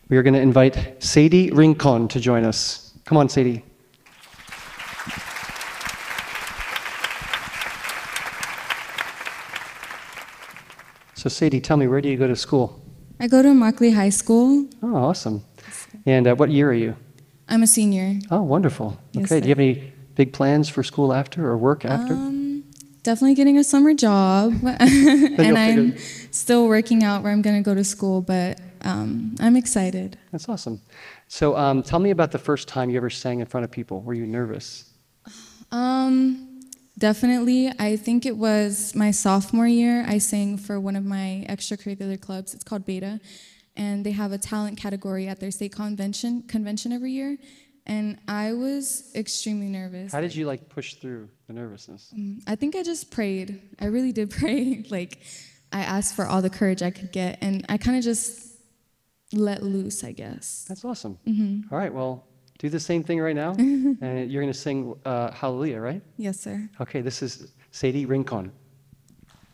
We are going to invite Sadie Rincon to join us. Come on, Sadie. So Sadie, tell me, where do you go to school? I go to Markley High School. Oh, awesome. And what year are you? I'm a senior. Oh, wonderful. Yes, Okay, sir. do you have any big plans for school after or work after? Definitely getting a summer job. Then And you'll I'm figure- still working out where I'm going to go to school, but I'm excited. That's awesome. So tell me about the first time you ever sang in front of people. Were you nervous? Definitely. I think it was my sophomore year. I sang for one of my extracurricular clubs. It's called Beta, and they have a talent category at their state convention every year. And I was extremely nervous. How did you push through the nervousness? I think I just prayed. I really did pray. I asked for all the courage I could get, and I kind of just let loose, I guess. That's awesome. All right, well, do the same thing right now. And you're going to sing Hallelujah, right? Yes, sir. Okay, this is Sadie Rincon.